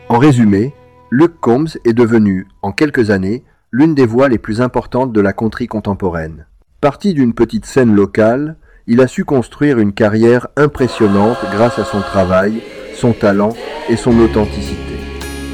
En résumé, Luke Combs est devenu, en quelques années, l'une des voix les plus importantes de la country contemporaine. Parti d'une petite scène locale, il a su construire une carrière impressionnante grâce à son travail, son talent et son authenticité.